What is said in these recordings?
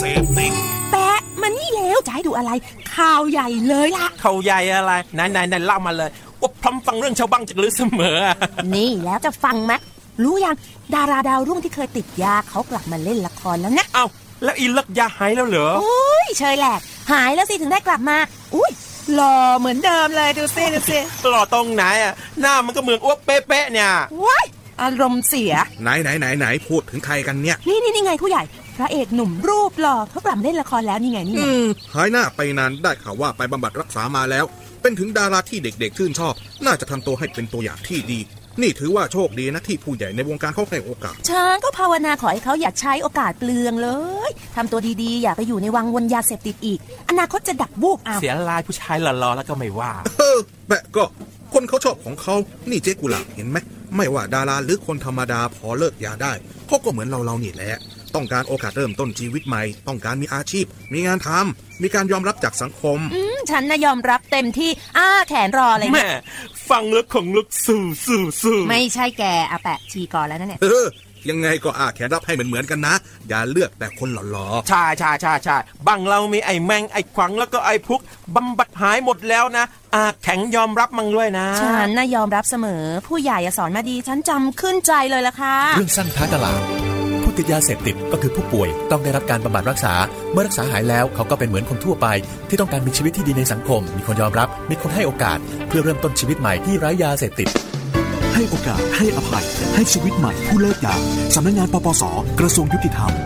เสพติดแปะมานี่แล้วจะให้ดูอะไรข่าวใหญ่เลยล่ะข่าวใหญ่อะไรไหนเล่ามาเลยว่าพร้อมฟังเรื่องชาวบ้านจากลือเสมอนี่แล้วจะฟังไหมรู้ยังดาราดาวรุ่งที่เคยติดยาเขากลับมาเล่นละครแล้วนะเอ้าแล้วอีเลิกยาหายแล้วเหรออุ้ยเชยแหลกหายแล้วสิถึงได้กลับมาอุ้ยหล่อเหมือนเดิมเลยดูสิหล่อตรงไหนอ่ะหน้ามันก็เหมือนอ้วกเป๊ะๆเนี่ยว้ายอารมณ์เสียไหนพูดถึงใครกันเนี่ยนี่ไงผู้ใหญ่พระเอกหนุ่มรูปหล่อเขากลับมาเล่นละครแล้วนี่ไงหายหน้าไปนานได้ข่าวว่าไปบำบัดรักษามาแล้วเป็นถึงดาราที่เด็กๆชื่นชอบน่าจะทำตัวให้เป็นตัวอย่างที่ดีนี่ถือว่าโชคดีนะที่ผู้ใหญ่ในวงการเขาให้โอกาสฉันก็ภาวนาขอให้เขาอย่าใช้โอกาสเปลืองเลยทำตัวดีๆอย่าไปอยู่ในวังวนยาเสพติดอีกอนาคตจะดักบูบเอาเสียลายผู้ชายหล่อๆแล้วก็ไม่ว่าแปะก็คนเขาชอบของเขานี่เจ๊กุหลาบเห็นไหมไม่ว่าดาราหรือคนธรรมดาพอเลิกยาได้เขาก็เหมือนเรานี่แหละต้องการโอกาสเริ่มต้นชีวิตใหม่ต้องการมีอาชีพมีงานทำมีการยอมรับจากสังคมฉันน่ะยอมรับเต็มที่แขนรอเลยแม่ฟังแล้วของลุกสู้ไม่ใช่แกอาแปะชีก่อนแล้วนั่นเนี่ยยังไงก็แขนรับให้เหมือนกันนะอย่าเลือกแต่คนหล่อๆใช่บังเรามีไอ้แมงไอ้ขวังแล้วก็ไอ้พุกบำบัดหายหมดแล้วนะแข็งยอมรับมั่งด้วยนะฉันน่ะยอมรับเสมอผู้ใหญ่สอนมาดีฉันจำขึ้นใจเลยละค่ะเรื่องสั้นท้ายตลาดผู้ติดยาเสพติดก็คือผู้ป่วยต้องได้รับการบำบัดรักษาเมื่อรักษาหายแล้วเขาก็เป็นเหมือนคนทั่วไปที่ต้องการมีชีวิตที่ดีในสังคมมีคนยอมรับมีคนให้โอกาสเพื่อเริ่มต้นชีวิตใหม่ที่ไร้ยาเสพติดให้โอกาสให้อภัยให้ชีวิตใหม่ผู้เลิกยาสำนักงานปปส.กระทรวงยุติธรรม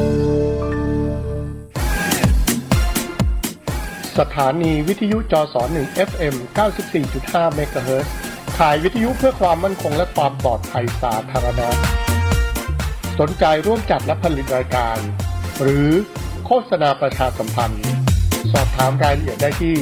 สถานีวิทยุจส1 FM 94.5 เมกะเฮิรตซ์ขายวิทยุเพื่อความมั่นคงและความปลอดภัยสาธารณะสนใจร่วมจัดและผลิตรายการหรือโฆษณาประชาสัมพันธ์สอบถามรายละเอียดได้ที่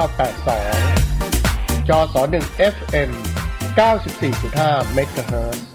081-850-7982 จส1 FM 94.5 เมกะเฮิรตซ์